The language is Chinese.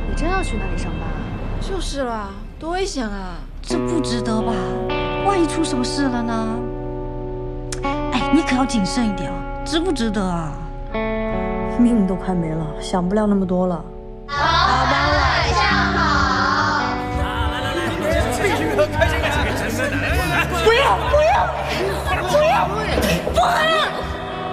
你真要去那里上班啊？ 就是啦，多危险啊！ 这不值得吧？万一出什么事了呢？哎，你可要谨慎一点啊，值不值得啊？ 命都快没了，想不了那么多了。 老板晚上好。 来，必须喝，开心。